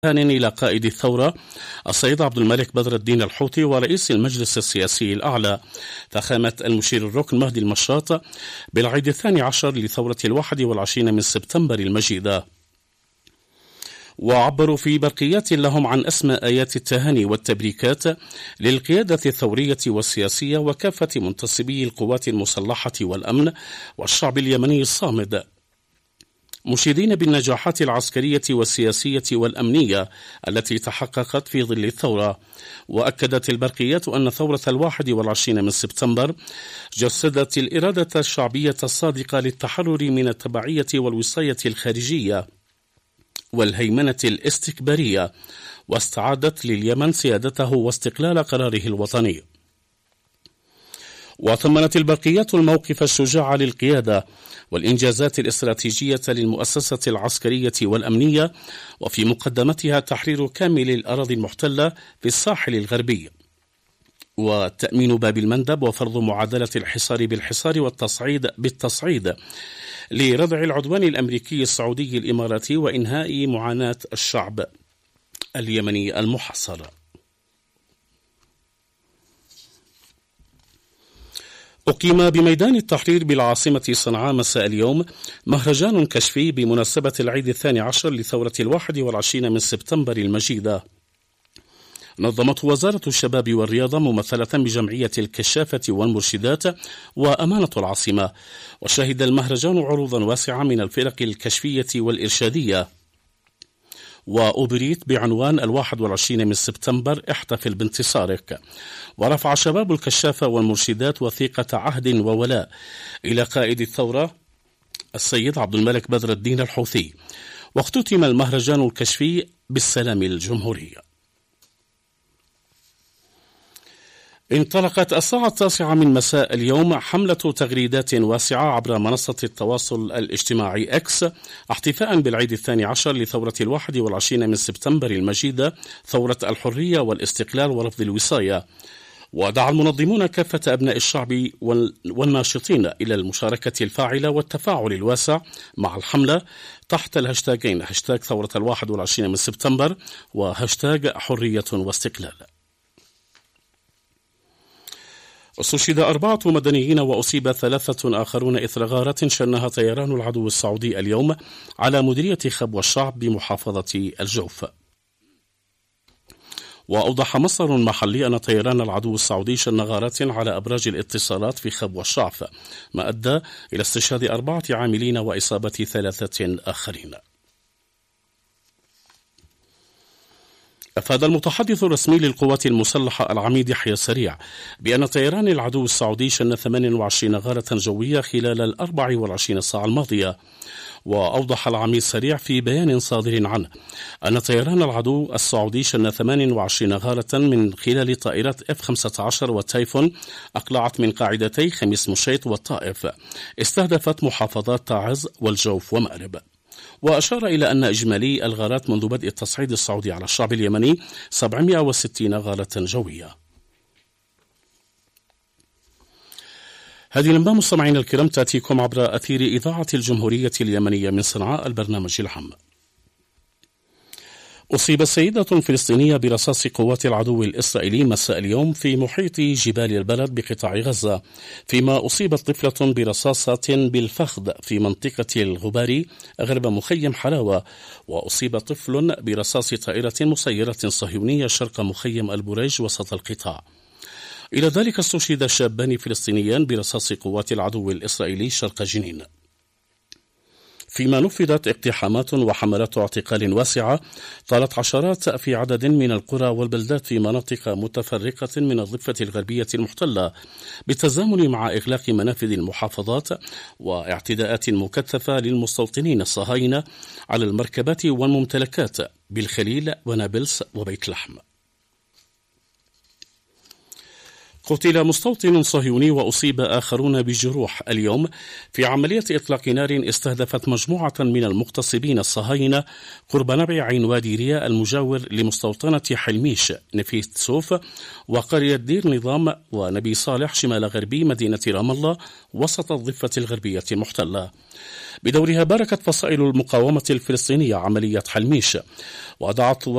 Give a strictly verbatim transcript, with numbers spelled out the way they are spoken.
إلى قائد الثورة السيد عبد الملك بدر الدين الحوثي ورئيس المجلس السياسي الأعلى، فخامة المشير الركن مهدي المشاط بالعيد الثاني عشر لثورة الواحد والعشرين من سبتمبر المجيدة. وعبروا في برقيات لهم عن أسمى آيات التهاني والتبريكات للقيادة الثورية والسياسية وكافة منتسبي القوات المسلحة والأمن والشعب اليمني الصامد، مشيدين بالنجاحات العسكرية والسياسية والأمنية التي تحققت في ظل الثورة. وأكدت البرقيات أن ثورة الواحد والعشرين من سبتمبر جسدت الإرادة الشعبية الصادقة للتحرر من التبعية والوصاية الخارجية والهيمنة الاستكبارية، واستعادت لليمن سيادته واستقلال قراره الوطني. وثمنت البرقيات الموقف الشجاع للقيادة والإنجازات الاستراتيجية للمؤسسة العسكرية والأمنية، وفي مقدمتها تحرير كامل الأراضي المحتلة في الساحل الغربي، وتأمين باب المندب، وفرض معادلة الحصار بالحصار والتصعيد بالتصعيد لردع العدوان الأمريكي السعودي الإماراتي وإنهاء معاناة الشعب اليمني المحصر. أقيم بميدان التحرير بالعاصمة صنعاء مساء اليوم مهرجان كشفي بمناسبة العيد الثاني عشر لثورة الواحد والعشرين من سبتمبر المجيدة، نظمته وزارة الشباب والرياضة ممثلة بجمعية الكشافة والمرشدات وأمانة العاصمة. وشهد المهرجان عروضا واسعة من الفرق الكشفية والإرشادية، وأبريت بعنوان الواحد والعشرين من سبتمبر احتفل بانتصارك. ورفع شباب الكشافة والمرشدات وثيقة عهد وولاء إلى قائد الثورة السيد عبد الملك بدر الدين الحوثي. واختتم المهرجان الكشفي بالسلام الجمهوري. انطلقت الساعة التاسعة من مساء اليوم حملة تغريدات واسعة عبر منصة التواصل الاجتماعي إكس احتفاء بالعيد الثاني عشر لثورة الواحد والعشرين من سبتمبر المجيدة، ثورة الحرية والاستقلال ورفض الوصاية. ودعا المنظمون كافة أبناء الشعب والناشطين إلى المشاركة الفاعلة والتفاعل الواسع مع الحملة تحت الهاشتاجين هاشتاج ثورة الواحد والعشرين من سبتمبر وهاشتاج حرية واستقلال. استشهد أربعة مدنيين وأصيب ثلاثة آخرون إثر غارة شنها طيران العدو السعودي اليوم على مديرية خبوة الشعب بمحافظة الجوف. وأوضح مصدر محلي أن طيران العدو السعودي شن غارات على أبراج الاتصالات في خبوة الشعب، ما أدى إلى استشهاد أربعة عاملين وإصابة ثلاثة آخرين. أفاد المتحدث الرسمي للقوات المسلحة العميد يحيى سريع بأن طيران العدو السعودي شن ثمانية وعشرين غارة جوية خلال الأربع والعشرين ساعة الماضية. وأوضح العميد سريع في بيان صادر عنه أن طيران العدو السعودي شن ثمانية وعشرين غارة من خلال طائرات إف خمسة عشر والتايفون أقلعت من قاعدتي خميس مشيط والطائف، استهدفت محافظات تعز والجوف ومأرب. وأشار إلى أن إجمالي الغارات منذ بدء التصعيد السعودي على الشعب اليمني سبعمائة وستين غارة جوية. هذه الأنباء مستمعينا الكرام تأتيكم عبر أثير إذاعة الجمهورية اليمنية من صنعاء البرنامج العام. أصيبت سيدة فلسطينية برصاص قوات العدو الإسرائيلي مساء اليوم في محيط جبال البلد بقطاع غزة، فيما أصيبت طفلة برصاصة بالفخذ في منطقة الغباري غرب مخيم حلاوة، وأصيب طفل برصاص طائرة مسيرة صهيونية شرق مخيم البريج وسط القطاع. إلى ذلك استشهد شابان فلسطينيان برصاص قوات العدو الإسرائيلي شرق جنين، فيما نفذت اقتحامات وحملات اعتقال واسعة طالت عشرات في عدد من القرى والبلدات في مناطق متفرقة من الضفة الغربية المحتلة، بالتزامن مع إغلاق منافذ المحافظات واعتداءات مكثفة للمستوطنين الصهاينة على المركبات والممتلكات بالخليل ونابلس وبيت لحم. قتل مستوطن صهيوني وأصيب آخرون بجروح اليوم في عملية إطلاق نار استهدفت مجموعة من المغتصبين الصهاينة قرب نبع عين وادي ريا المجاور لمستوطنة حلميش نفيس سوف وقرية دير نظام ونبي صالح شمال غربي مدينة رام الله وسط الضفة الغربية المحتلة. بدورها باركت فصائل المقاومة الفلسطينية عملية حلميش ودعت